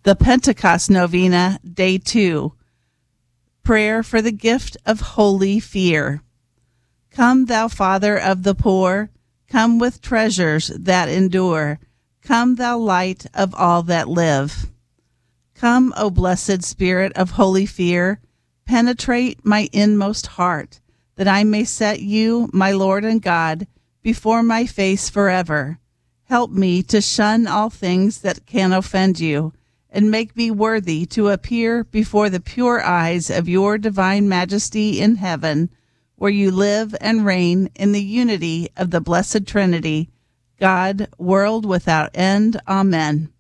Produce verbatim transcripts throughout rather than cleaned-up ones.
The Pentecost Novena, Day two. Prayer for the gift of holy fear. Come, thou Father of the poor, come with treasures that endure. Come, thou light of all that live. Come, O blessed Spirit of holy fear, penetrate my inmost heart, that I may set you, my Lord and God, before my face forever. Help me to shun all things that can offend you, and make me worthy to appear before the pure eyes of your divine majesty in heaven, where you live and reign in the unity of the blessed Trinity, God, world without end. Amen.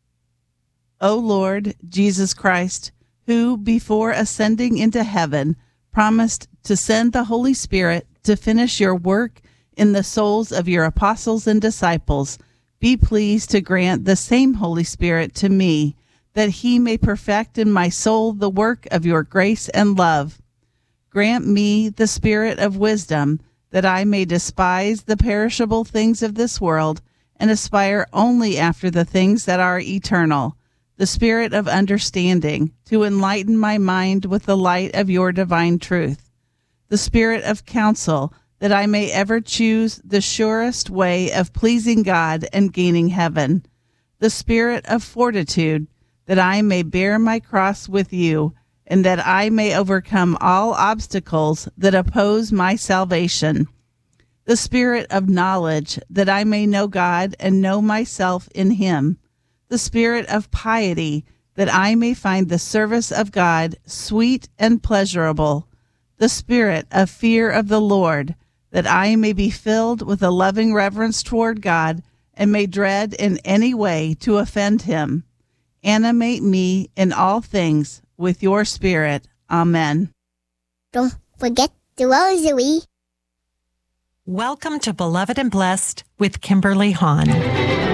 O Lord Jesus Christ, who, before ascending into heaven, promised to send the Holy Spirit to finish your work in the souls of your apostles and disciples, be pleased to grant the same Holy Spirit to me, that he may perfect in my soul the work of your grace and love. Grant me the spirit of wisdom, that I may despise the perishable things of this world and aspire only after the things that are eternal, the spirit of understanding, to enlighten my mind with the light of your divine truth, the spirit of counsel, that I may ever choose the surest way of pleasing God and gaining heaven, the spirit of fortitude, that I may bear my cross with you, and that I may overcome all obstacles that oppose my salvation, the spirit of knowledge, that I may know God and know myself in him, the spirit of piety, that I may find the service of God sweet and pleasurable, the spirit of fear of the Lord, that I may be filled with a loving reverence toward God and may dread in any way to offend him. Animate me in all things with your spirit. Amen. Don't forget the rosary. Welcome to Beloved and Blessed with Kimberly Hahn.